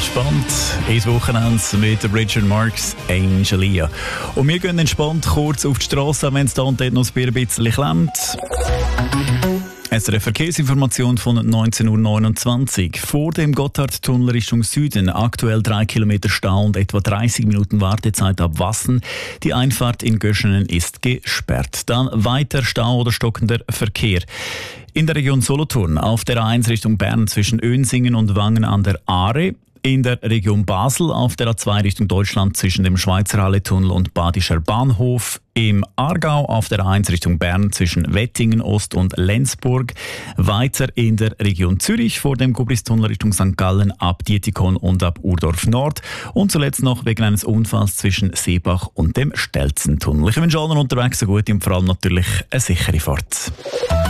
entspannt ins Wochenende mit Richard Marx Angelia. Und wir gehen entspannt kurz auf die Straße, wenn es da und dort noch ein bisschen klemmt. SRF Verkehrsinformation von 19.29 Uhr. Vor dem Gotthardtunnel Richtung Süden aktuell 3 Kilometer Stau und etwa 30 Minuten Wartezeit ab Wassen. Die Einfahrt in Göschenen ist gesperrt. Dann weiter Stau oder stockender Verkehr. In der Region Solothurn auf der A1 Richtung Bern zwischen Önsingen und Wangen an der Aare. In der Region Basel auf der A2 Richtung Deutschland zwischen dem Schweizer Halletunnel und Badischer Bahnhof. Im Aargau auf der A1 Richtung Bern zwischen Wettingen Ost und Lenzburg. Weiter in der Region Zürich vor dem Gubristunnel Richtung St. Gallen ab Dietikon und ab Urdorf Nord. Und zuletzt noch wegen eines Unfalls zwischen Seebach und dem Stelzentunnel. Ich wünsche allen unterwegs eine gute und vor allem natürlich eine sichere Fahrt.